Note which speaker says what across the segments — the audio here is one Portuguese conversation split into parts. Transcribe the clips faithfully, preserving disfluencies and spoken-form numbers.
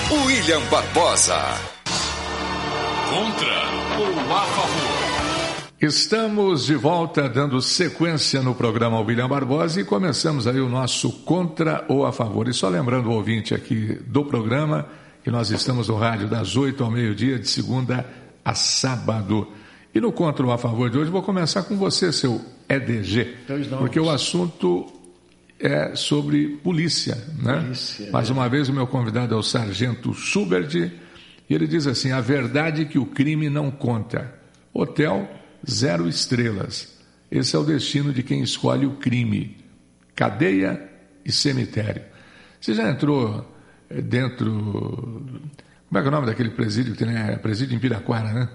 Speaker 1: William Barbosa.
Speaker 2: Contra ou a favor?
Speaker 3: Estamos de volta dando sequência no programa William Barbosa e começamos aí o nosso Contra ou a Favor. E só lembrando o ouvinte aqui do programa que nós estamos no rádio das oito ao meio-dia, de segunda a sábado. E no Contra ou a Favor de hoje vou começar com você, seu E D G, porque o assunto é sobre polícia, né? Polícia, Mais é. uma vez o meu convidado é o Sargento Schubert e ele diz assim: a verdade é que o crime não conta. Hotel, zero estrelas. Esse é o destino de quem escolhe o crime. Cadeia e cemitério. Você já entrou dentro... Como é que é o nome daquele presídio que tem, né? Presídio em Piraquara, né?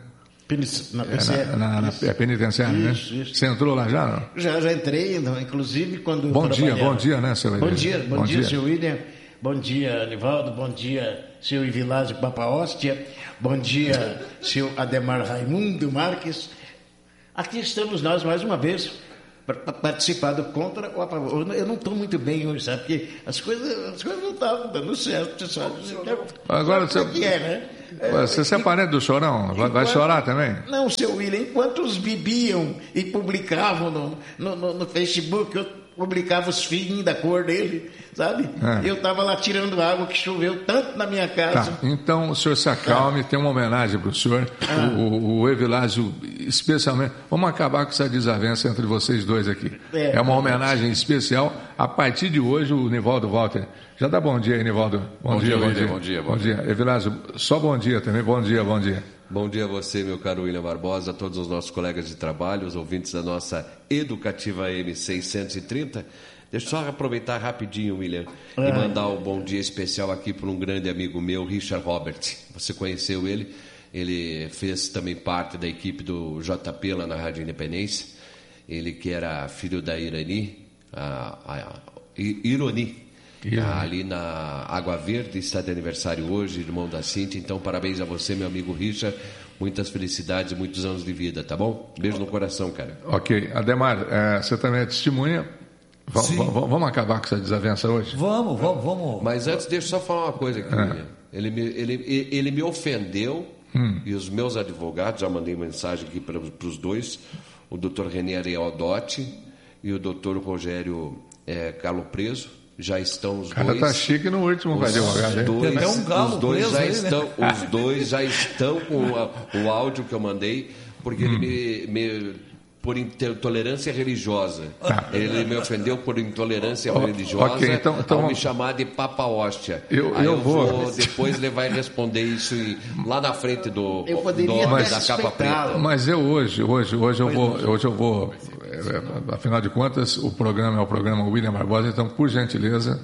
Speaker 4: Na,
Speaker 3: é, na, na, na, é penitenciário,
Speaker 4: isso,
Speaker 3: né?
Speaker 4: Isso.
Speaker 3: Você entrou lá já? Não?
Speaker 4: Já, já entrei, não, inclusive quando...
Speaker 3: Bom dia, bom dia, né, seu
Speaker 4: Bom dia, bom, bom dia, dia, senhor William. Bom dia, Anivaldo. Bom dia, senhor Ivilásio Papa Hóstia. Bom dia, senhor Ademar Raimundo Marques. Aqui estamos nós mais uma vez para participar do Contra ou a Favor. Eu não estou muito bem hoje, sabe? Porque as coisas, as coisas não estavam dando certo, pessoal.
Speaker 3: Agora
Speaker 4: sabe você... que é, né?
Speaker 3: Você se é parente do Chorão? Vai, enquanto, vai chorar também?
Speaker 4: Não, seu William, enquanto os bebiam e publicavam no, no, no, no Facebook, eu publicava os filhinhos da cor dele, sabe? É. Eu estava lá tirando água que choveu tanto na minha casa.
Speaker 3: Tá. Então o senhor se acalme, ah. tem uma homenagem para o senhor, ah. o, o Evilásio, especialmente. Vamos acabar com essa desavença entre vocês dois aqui. É, é uma homenagem especial. A partir de hoje, o Nivaldo Walter. Já dá bom dia aí, Nivaldo. Bom, bom, dia, dia, bom, dia, bom dia. Bom dia, bom dia. Evilásio, só bom dia também. Bom dia, bom dia.
Speaker 5: Bom dia a você, meu caro William Barbosa, a todos os nossos colegas de trabalho, os ouvintes da nossa Educativa M seiscentos e trinta. Deixa eu só aproveitar rapidinho, William, é. e mandar um bom dia especial aqui para um grande amigo meu, Richard Robert. Você conheceu ele, ele fez também parte da equipe do J P lá na Rádio Independência. Ele que era filho da Irani, a, a, a Ironi. Ah, ali na Água Verde, está de aniversário hoje, irmão da Cintia. Então, parabéns a você, meu amigo Richard. Muitas felicidades e muitos anos de vida, tá bom? Beijo no coração, cara.
Speaker 3: Ok. Ademar, é, você também é testemunha. V- v- vamos acabar com essa desavença hoje?
Speaker 6: Vamos, vamos, vamos.
Speaker 5: Mas antes, deixa eu só falar uma coisa aqui, é. ele, me, ele, ele me ofendeu hum. e os meus advogados, já mandei mensagem aqui para os dois, o doutor René Areodotti e o doutor Rogério é, Carlo Preso. Já estão os
Speaker 3: cara
Speaker 5: dois.
Speaker 3: Tá chique no último, vai advogado, hein?
Speaker 5: Dois,
Speaker 6: Tem um galo
Speaker 5: os dois
Speaker 6: preso
Speaker 5: já
Speaker 6: aí,
Speaker 5: estão,
Speaker 6: né?
Speaker 5: os dois já estão com a, o áudio que eu mandei, porque hum. ele me, me por intolerância religiosa. Ah. Ele me ofendeu por intolerância oh, religiosa okay, então, então, ao me chamar de Papa Hóstia.
Speaker 3: Eu,
Speaker 5: Aí
Speaker 3: eu,
Speaker 5: eu
Speaker 3: vou...
Speaker 5: vou depois ele vai responder isso e, lá na frente do,
Speaker 4: eu
Speaker 5: do
Speaker 4: mas,
Speaker 5: da capa preta.
Speaker 3: Mas eu hoje, hoje, hoje eu vou, hoje eu vou, afinal de contas, o programa é o programa William Barbosa, então, por gentileza,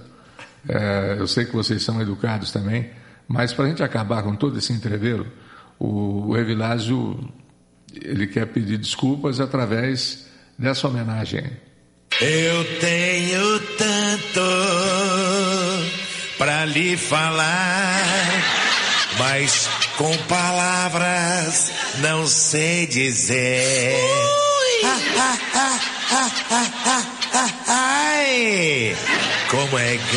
Speaker 3: é, eu sei que vocês são educados também, mas para a gente acabar com todo esse entreveiro, o, o Evilásio, ele quer pedir desculpas através dessa homenagem.
Speaker 7: Eu tenho tanto pra lhe falar, mas com palavras não sei dizer. Ah, ah, ah, ah, ah, ah, ai, como é